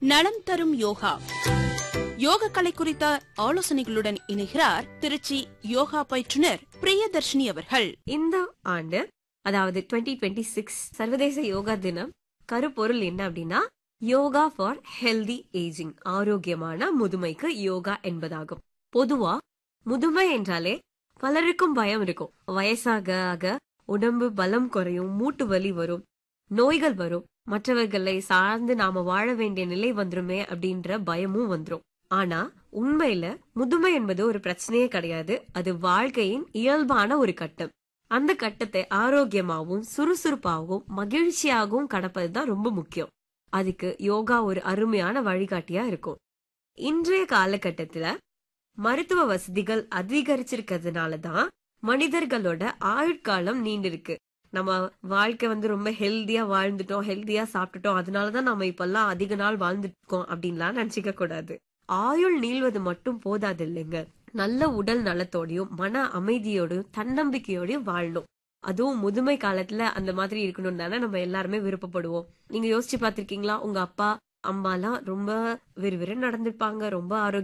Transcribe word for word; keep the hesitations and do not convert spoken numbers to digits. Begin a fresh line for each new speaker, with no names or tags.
நலம் தரும் யோகா யோக கலை குறித்த ஆலோசனைகளுடன் இணைகிறார் திருச்சி யோகா பயிற்றுனர் பிரியதர்ஷினி அவர்கள்.
இந்த ஆண்டு அதாவது டுவெண்ட்டி டுவெண்ட்டி சிக்ஸ் சர்வதேச யோகா தினம் கருப்பொருள் என்ன அப்படின்னா யோகா ஃபார் ஹெல்தி ஏஜிங், ஆரோக்கியமான முதுமைக்கு யோகா என்பதாகும். பொதுவா முதுமை என்றாலே பலருக்கும் பயம் இருக்கும். வயசாக ஆக உடம்பு பலம் குறையும், மூட்டு வலி வரும், நோய்கள் வரும், மற்றவர்களை சார்ந்து நாம வாழ வேண்டிய நிலை வந்துருமே அப்படின்ற பயமும் வந்துரும். ஆனா உண்மையில முதுமை என்பது ஒரு பிரச்சனையே கிடையாது. அது வாழ்க்கையின் இயல்பான ஒரு கட்டம். அந்த கட்டத்தை ஆரோக்கியமாகவும் சுறுசுறுப்பாகவும் மகிழ்ச்சியாகவும் கடப்பதுதான் ரொம்ப முக்கியம். அதுக்கு யோகா ஒரு அருமையான வழிகாட்டியா இருக்கும். இன்றைய காலகட்டத்துல மருத்துவ வசதிகள் அதிகரிச்சிருக்கிறதுனாலதான் மனிதர்களோட ஆயுட்காலம் நீண்டிருக்கு. நம்ம வாழ்க்கை வந்து ரொம்ப ஹெல்தியா வாழ்ந்துட்டோம், ஹெல்தியா சாப்பிட்டுட்டோம், அதனாலதான் நம்ம இப்பெல்லாம் அதிக நாள் வாழ்ந்துட்டோம் அப்படின்லாம் நினைச்சுக்க கூடாது. ஆயுள் நீள்வது மட்டும் போதாது இல்லைங்க, நல்ல உடல் நலத்தோடையும் மன அமைதியோடையும் தன்னம்பிக்கையோடையும் வாழணும். அதுவும் முதுமை காலத்துல அந்த மாதிரி இருக்கணும் தானே நம்ம எல்லாருமே விருப்பப்படுவோம். நீங்க யோசிச்சு பாத்திருக்கீங்களா, உங்க அப்பா அம்மா எல்லாம் ரொம்ப விறுவிறு நடந்திருப்பாங்க, ரொம்ப ஆரோக்கியம்